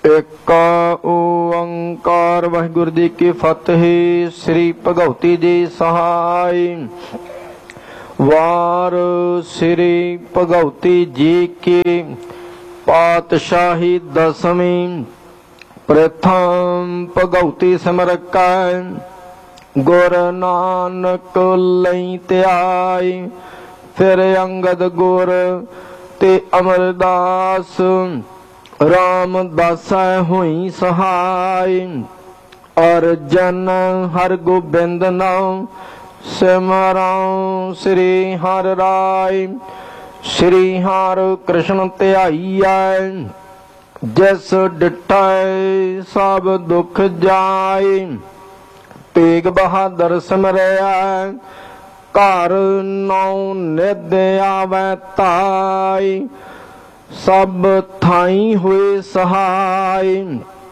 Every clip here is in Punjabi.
ਇੱਕ ਓੰਕਾਰ ਵਾਹਿਗੁਰੂ ਜੀ ਕੀ ਫਤਿਹ। ਸ੍ਰੀ ਭਗਉਤੀ ਜੀ ਸਹਾਈ। ਵਾਰ ਸ੍ਰੀ ਭਗਉਤੀ ਜੀ ਕੀ ਪਾਤਸ਼ਾਹੀ ਦਸਵੀਂ। ਪ੍ਰਥਮ ਭਗਉਤੀ ਸਿਮਰ ਕੈ ਗੁਰ ਨਾਨਕ ਲਈ ਧਿਆਈ। ਫਿਰ ਅੰਗਦ ਗੁਰ ਤੇ ਅਮਰਦਾਸ ਰਾਮਦਾਸੈ ਹੋਈ ਸਹਾਈ। ਅਰਜਨ ਹਰ ਗੋਬਿੰਦ ਨਾਮ ਸਿਮਰਉ ਸ੍ਰੀ ਹਰਿ ਰਾਇ। ਸ੍ਰੀ ਹਰਿ ਕ੍ਰਿਸ਼ਨ ਧਿਆਈਐ ਜਿਸ ਡਿਠੈ ਸਭ ਦੁਖ ਜਾਇ। ਤੇਗ ਬਹਾਦਰ ਸਿਮਰਿਆ ਘਰ ਨੌ ਨਿਧ ਆਵੈ ਤਾਈ। ਸਭ ਥਾਈ ਹੋਏ ਸਹਾਈ।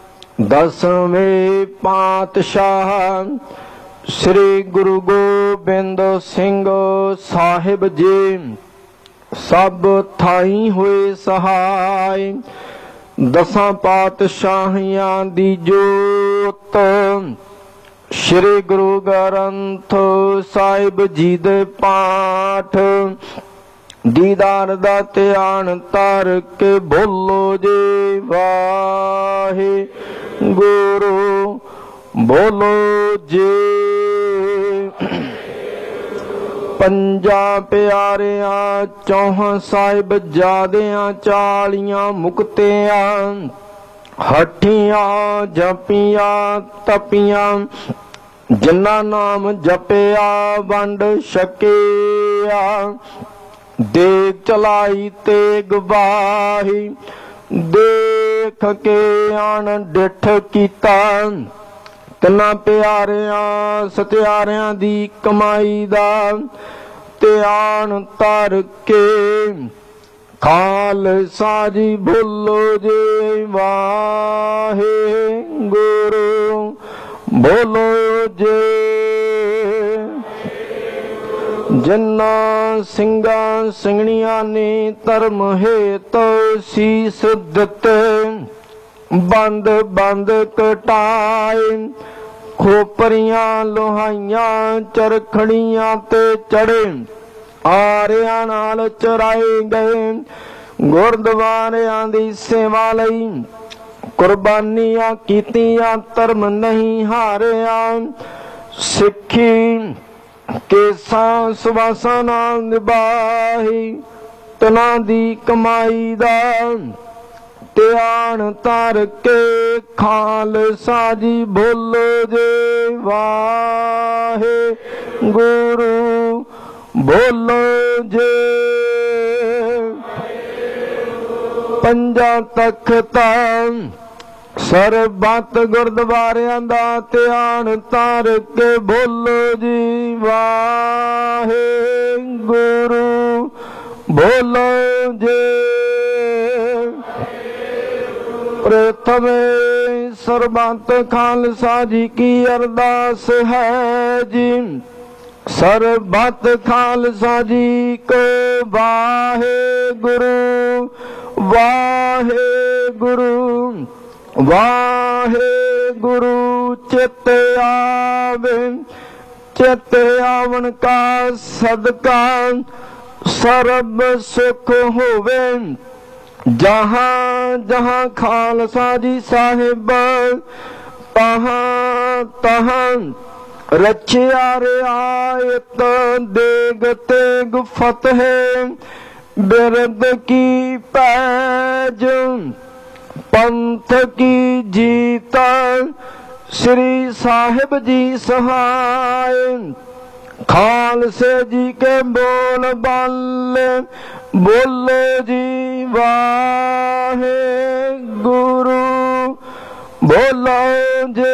ਦਸਵੇਂ ਪਾਤਸ਼ਾਹ ਸ੍ਰੀ ਗੁਰੂ ਗੋਬਿੰਦ ਸਿੰਘ ਸਾਹਿਬ ਜੀ ਸਭ ਥਾਈ ਹੋਏ ਸਹਾਈ। ਦਸਾਂ ਪਾਤਸ਼ਾਹੀਆਂ ਦੀ ਜੋਤ ਸ੍ਰੀ ਗੁਰੂ ਗ੍ਰੰਥ ਸਾਹਿਬ ਜੀ ਦੇ ਪਾਠ। ਦੀਦਾਰ ਦਾ ਧਿਆਨ ਧਰ ਕੇ ਬੋਲੋ ਜੀ ਵਾਹਿਗੁਰੂ ਬੋਲੋ ਜੀ। ਪੰਜਾਂ ਪਿਆਰਿਆਂ ਚੌਹਾਂ ਸਾਹਿਬਜ਼ਾਦਿਆਂ 40 ਮੁਕਤਿਆਂ ਹੱਠੀਆਂ ਜਪੀਆਂ ਤਪੀਆਂ। ਜਿਨ੍ਹਾਂ ਨਾਮ ਜਪਿਆ ਵੰਡ ਛਕਿਆ। ਦੇਗ ਚਲਾਈ ਤੇਗ ਬਾਹੀ ਦੇਖ ਕੇ ਆਣ ਡਿਠ ਕੀਤਾ। ਤਿੰਨਾਂ ਪਿਆਰਿਆਂ ਸਤਿਆਰਿਆਂ ਦੀ ਕਮਾਈ ਦਾ ਧਿਆਨ ਧਰ ਕੇ ਖਾਲਸਾ ਜੀ ਬੋਲੋ ਜੀ ਵਾਹਿਗੁਰੂ ਬੋਲੋ ਜੀ। ਜਿਨ੍ਹਾਂ ਸਿੰਘਾਂ ਸਿੰਘਣੀਆਂ ਨੇ ਧਰਮ ਹੇਤ ਸੀਸ ਦਿੱਤੇ ਬੰਦ ਬੰਦ ਕਟਾਏ। ਖੋਪਰੀਆਂ ਲੋਹਾਈਆਂ ਚਰਖੜੀਆਂ ਤੇ ਚੜੇ ਆਰਿਆਂ ਨਾਲ ਚਰਾਏ ਗਏ। ਗੁਰਦੁਆਰਿਆਂ ਦੀ ਸੇਵਾ ਲਈ ਕੁਰਬਾਨੀਆਂ ਕੀਤੀਆਂ ਧਰਮ ਨਹੀਂ ਹਾਰਿਆ। ਸਿੱਖੀ ਕੇਸਾਂ ਸੁਵਾਸਾਂ ਨਾਲ ਨਿਭਾਈ। ਤਨਾਂ ਦੀ ਕਮਾਈ ਦਾ ਧਿਆਨ ਧਰ ਕੇ ਖਾਲਸਾ ਜੀ ਬੋਲੋ ਜੀ ਵਾਹਿਗੁਰੂ ਬੋਲੋ ਜੀ। ਪੰਜਾਂ ਤਖ਼ਤਾਂ ਸਰਬੱਤ ਗੁਰਦੁਆਰਿਆਂ ਦਾ ਧਿਆਨ ਧਰ ਕੇ ਬੋਲੋ ਜੀ ਵਾਹਿਗੁਰੂ ਬੋਲੋ ਜੀ। ਪ੍ਰਥਮੇ ਸਰਬੱਤ ਖਾਲਸਾ ਜੀ ਕੀ ਅਰਦਾਸ ਹੈ ਜੀ। ਸਰਬੱਤ ਖਾਲਸਾ ਜੀ ਕੋ ਵਾਹਿਗੁਰੂ ਵਾਹਿਗੁਰੂ ਵਾਹਿਗੁਰੂ। ਚਿਤ ਆਵੇ ਚਿਤ ਆਵਣ ਕਾ ਸਦਕਾ ਸਰਬ ਸੁਖ ਹੋਵੇ। ਜਹਾਂ ਜਹਾਂ ਖਾਲਸਾ ਜੀ ਸਾਹਿਬ ਤਹਾਂ ਤਹਾਂ ਰਚਿਆ ਰਿਆਇਤ ਦੇਗ ਤੇਗ ਫਤਿਹ ਬਿਰਦ ਕੀ ਪੈਜ ਪੰਥ ਕੀ ਜੀਤ। ਸ੍ਰੀ ਸਾਹਿਬ ਜੀ ਸਹਾਇ। ਖਾਲਸੇ ਜੀ ਕੇ ਬੋਲ ਬਾਲੇ ਬੋਲੋ ਜੀ ਵਾਹਿਗੁਰੂ ਬੋਲੋ ਜੀ।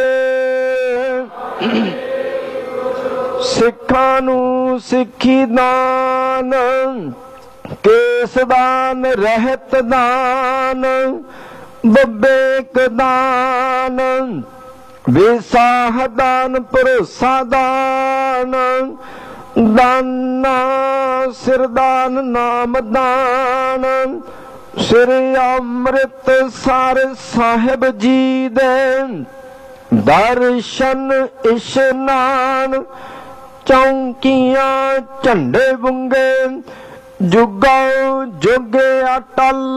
ਸਿੱਖਾਂ ਨੂੰ ਸਿੱਖੀ ਦਾਨ ਕੇਸ ਦਾਨ ਰਹਿਤ ਦਾਨ ਵਿਵੇਕ ਦਾਨ ਵਿਸਾਹ ਦਾਨ ਭਰੋਸਾ ਦਾਨ ਦਾਨਾ ਸਿਰਦਾਨ ਨਾਮ ਦਾਨ ਸ੍ਰੀ ਅੰਮ੍ਰਿਤਸਰ ਸਾਹਿਬ ਜੀ ਦੇ ਦਰਸ਼ਨ ਇਸ਼ਨਾਨ ਚੌਂਕੀਆਂ ਝੰਡੇ ਬੁੰਗੇ ਜੁਗੋ ਜੁਗ ਅਟਲ